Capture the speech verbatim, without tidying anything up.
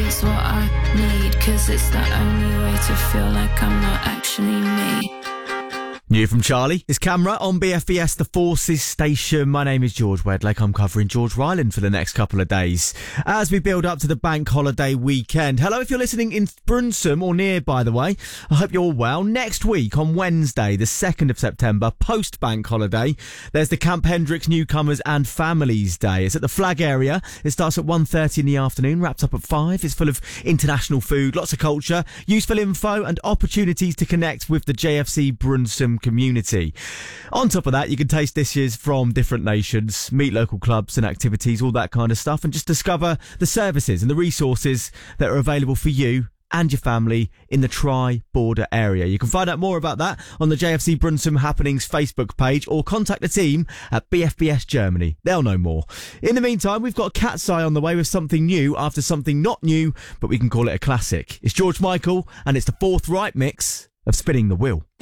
is what I need, 'cause it's the only way to feel like I'm not actually me. New from Charlie is Camera on B F B S, the Forces Station. My name is George Wedlake. I'm covering George Ryland for the next couple of days as we build up to the bank holiday weekend. Hello, if you're listening in Brunsum or near, by the way. I hope you're all well. Next week on Wednesday, the second of September, post-bank holiday, there's the Camp Hendricks Newcomers and Families Day. It's at the Flag area. It starts at one thirty in the afternoon, wraps up at five. It's full of international food, lots of culture, useful info and opportunities to connect with the J F C Brunsum community. On top of that, you can taste dishes from different nations, meet local clubs and activities, all that kind of stuff, and just discover the services and the resources that are available for you and your family in the tri-border area. You can find out more about that on the J F C Brunsum Happenings Facebook page or contact the team at B F B S Germany. They'll know more. In the meantime, we've got Cat's Eye on the way with something new after something not new, but we can call it a classic. It's George Michael and it's the fourth right mix of Spinning the Wheel.